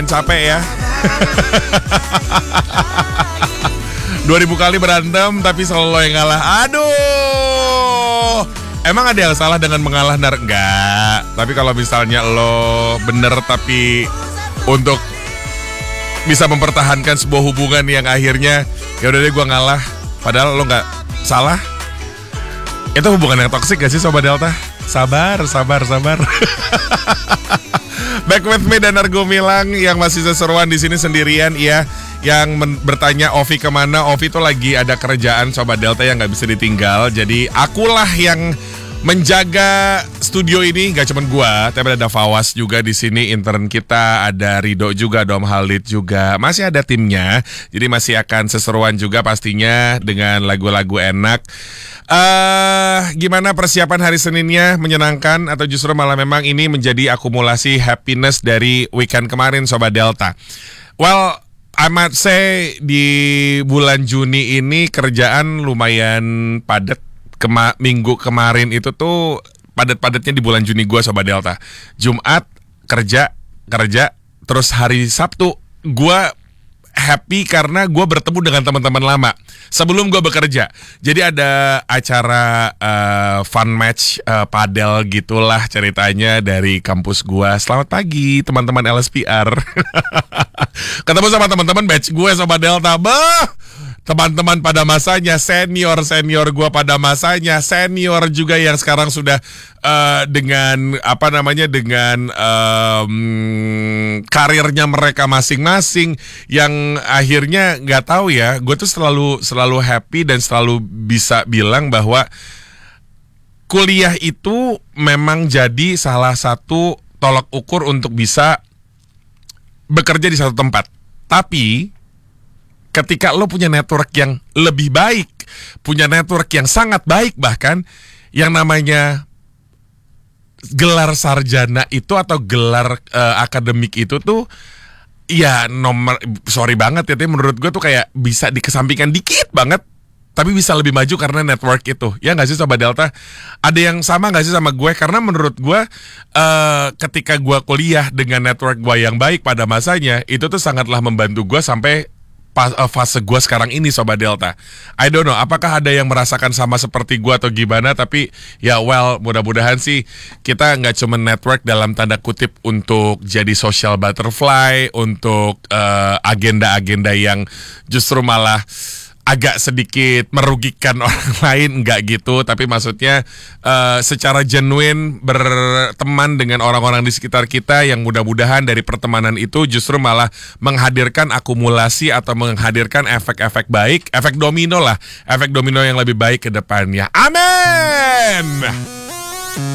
capek ya. 2000 kali berantem tapi selalu lo yang ngalah. Aduh. Emang ada yang salah dengan mengalah? Enggak. Tapi kalau misalnya lo bener tapi untuk bisa mempertahankan sebuah hubungan yang akhirnya ya udah deh gue ngalah, padahal lo nggak salah, itu hubungan yang toksik gak sih Sobat Delta? Sabar. Back with me dan Argo Milang yang masih seseruan di sini sendirian ya. Yang bertanya Ovi kemana? Ovi tuh lagi ada kerjaan Sobat Delta yang nggak bisa ditinggal. Jadi akulah yang menjaga studio ini, gak cuma gua, tapi ada Fawas juga di sini, intern kita, ada Rido juga, Dom Halid juga, masih ada timnya. Jadi masih akan seseruan juga pastinya dengan lagu-lagu enak. Gimana persiapan hari Seninnya? Menyenangkan atau justru malah memang ini menjadi akumulasi happiness dari weekend kemarin Sobat Delta? Well, I might say di bulan Juni ini kerjaan lumayan padat. Minggu kemarin itu tuh padat-padatnya di bulan Juni gue Sobat Delta. Jumat kerja, terus hari Sabtu gue happy karena gue bertemu dengan teman-teman lama sebelum gue bekerja. Jadi ada acara fun match padel gitulah ceritanya dari kampus gue. Selamat pagi teman-teman LSPR. Ketemu sama teman-teman batch gue Sobat Delta. Teman-teman pada masanya, senior gue pada masanya, senior juga yang sekarang sudah dengan karirnya mereka masing-masing, yang akhirnya nggak tahu ya, gue tuh selalu happy dan selalu bisa bilang bahwa kuliah itu memang jadi salah satu tolak ukur untuk bisa bekerja di satu tempat. Tapi ketika lo punya network yang lebih baik, punya network yang sangat baik bahkan, yang namanya gelar sarjana itu atau gelar akademik itu tuh, ya sorry banget ya, tapi menurut gue tuh kayak bisa dikesampingkan dikit banget, tapi bisa lebih maju karena network itu. Ya gak sih Sobat Delta? Ada yang sama gak sih sama gue? Karena menurut gue ketika gue kuliah dengan network gue yang baik pada masanya, itu tuh sangatlah membantu gue sampai fase gue sekarang ini Sobat Delta. I don't know apakah ada yang merasakan sama seperti gue atau gimana, tapi ya well, mudah-mudahan sih kita nggak cuma network dalam tanda kutip untuk jadi social butterfly, untuk agenda-agenda yang justru malah agak sedikit merugikan orang lain, enggak gitu. Tapi maksudnya secara genuine berteman dengan orang-orang di sekitar kita, yang mudah-mudahan dari pertemanan itu justru malah menghadirkan akumulasi atau menghadirkan efek-efek baik, efek domino yang lebih baik ke depannya. Amin.